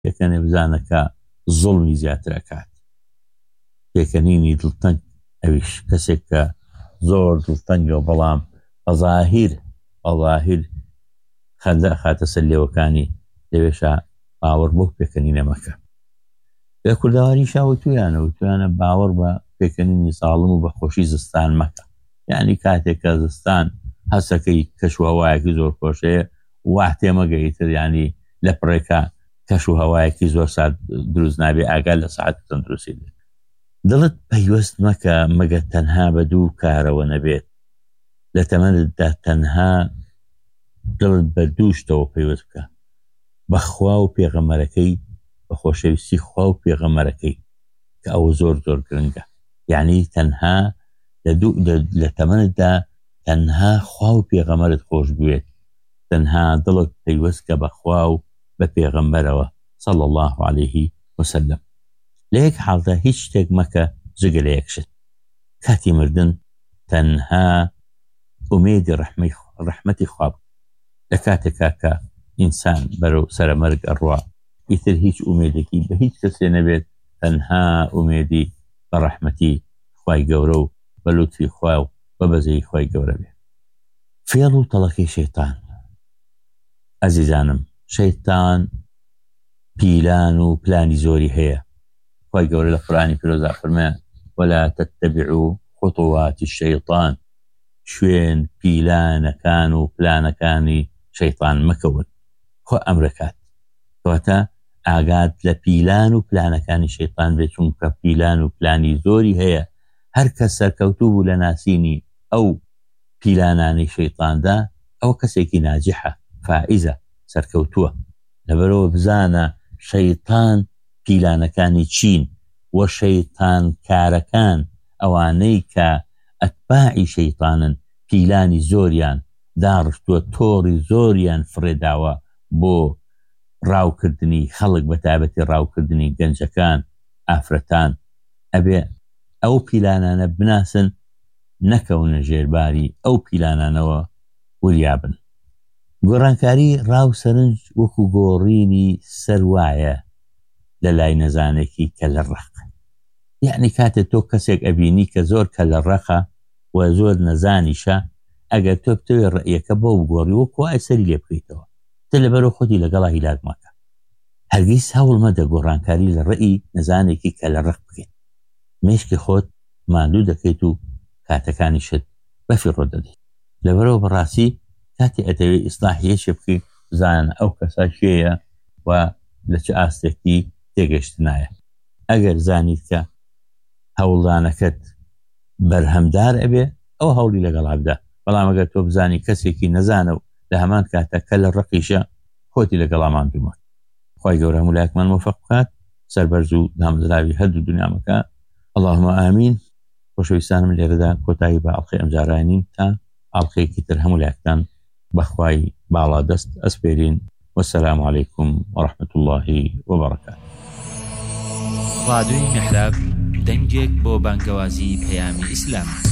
پێکەنێ بزانەکە زوڵمی زیاترەکات. پێکەنینی دڵتەنگ ئەویش کەسێک کە زۆر دڵتەنگە بەڵام بەظاهیر خەندە خاتە سەر لێوەکانی لەوێشە باوەڕ بۆ پێکەنینە مەکە. لە کورداواری شاوتویانە باوەڕ بە پێکەنینی ساڵم و بەخۆشی زستان مەکە. یعنی کاتێک کە زستان هەسەکەی کەشوهەوایەکی زۆر خۆشەیە واه تێمەگەیتر، ینی لە پڕێکە کەش و هەوایەکی زۆر سات دروست نابێ ئاگال لە سەعات تەندروستی بێت. دڵت پەیوەست مەکە مەگە تەنها بە دوو کارەوە نەبێت. لە تەمەنتدا تەنها دڵت بە دوو شتەوە پەیوەست بکە، بە خوا و پێغەمبەرەکەی، بە خۆشەویستی خوا و پێغەمبەرەکەی کە ئەوە زۆر زۆر گرنگە. یعنی تەنها لە تەمەنتدا تەنها خوا و پێغەمبەرت خۆش بوێت، تەنها دڵت پەیوەستکە بە خوا و بە پێغەمبەرەوە صلی الله عليه وسلم. لە یەک حاڵدا هیچ شتێک مەکە جگە لە یەک شت. کاتی مردن تەنها ئومێدی ڕەحمەتی خوا بکە. لە کاتێکا کە ئینسان بەرەو سەرمەرگ ئەڕوا ئیتر هیچ ئومێدێکی بە هیچ کەسێ نەبێت، تەنها ئومێدی بە ڕەحمەتی خوای گەورە و بە لوتفی خوا و بە بەزەی خوای گەورە بێت. فێڵ و تەڵەکەی شەیتان. ئەزیزانم، شەیتان پیلان و پلانی زۆری هەیە. خوای گەورە لە قورئانی پیرۆزدا فەرمایە ولا تتبعوا خطوات الشەیطان، شوێن پیلانەکان و پلانەکانی شەیطان مەکەون. خۆ ئەمرەکات کەواتە ئاگات لە پیلان و پلانەکانی شەیطان بێت، چونکە پیلان و پلانی زۆری هەیە. هەر کەس سەرکەوتوو بوو لە ناسینی ئەو پیلانانی شەیطاندا، ئەو کەسێکی ناجحە، فائزە، سەرکەوتووە. لەبەرەوە بزانە شەیطان پیلانەکانی چین و شەیطان کارەکان ئەوانەی کە ئەتباعی شەیطانن، پیلانی زۆریان داڕشتووە، تۆڕی زۆریان فرێداوە بۆ ڕاوکردنی خەڵک، بە تایبەتی ڕاوکردنی گەنجەکان، ئافرەتان. ئەبێ ئەو پیلانانە بناسن، نەکەونە ژێرباری ئەو پیلانانەوە وریابن. گۆڕانکاری ڕاو سەرنج وەکو گۆڕینی سەروایە لە لای نەزانێکی کە لە ڕق. یعنی کاتێک تۆ کەسێک ئەبینی کە زۆر کە لە ڕقە و زۆر نەزانیشە، ئەگەر تۆ بتەوێ ڕێیەکە بۆ بگۆڕی وەکو وای سەری لێ بکەیتەوە، تە لەبەرەوە خۆتی لەگەڵا هیلاک مەکە. هەرگیز هەوڵ مەدە گۆڕانکاری لە ڕێی نەزانێکی کە لە ڕق بکەیت. مێشکی خۆت ماندوو دەکەیت و کاتەکانی شت بەفی ڕۆ دەدەیت. لەبەرەوە بەڕاستی کاتی ئەتەوێت ئیسلاحیەشی بکەیت، بزانە ئەو کەسا شێیە و لە چه ئاستێکی تێگەشتنایە. ئەگەر زانیت کە هەوڵدانەکەت بەرهەمدار ئەبێ، ئەو هەوڵی لەگەڵا بدە. بەڵام ئەگەر تۆ بزانی کەسێکی نەزانە و لە هەمان کاتە کە لە ڕقیشە، خۆتی لەگەڵا ماندوومە. خوای گەورە هەموو لایەکمان موفق بکات، سەربەرز و دامەزراوی هەردوو دنیامەکە. اللهم ئامین. خۆشەویستانم، لێرەدا کۆتایی بە ئەڵقەی ئەمجارانین تا ئەڵقەیەکی تر هەموو لایەکتان بەخوای باڵا دەست ئەسپێرین. والسلام عليكم ورحمة الله وبركاته. راديو محراب دەنگێک بۆ بانگەوازی پەیامی ئیسلام.